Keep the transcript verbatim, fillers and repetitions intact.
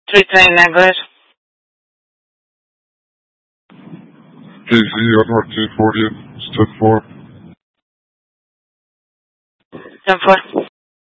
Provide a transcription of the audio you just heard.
three twenty-nine, go ahead. K Z on North fortieth, ten four. ten four.